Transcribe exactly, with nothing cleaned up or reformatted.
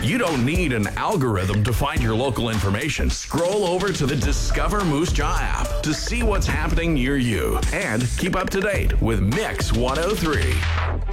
You don't need an algorithm to find your local information. Scroll over to the Discover Moose Jaw app to see what's happening near you and keep up to date with Mix one oh three.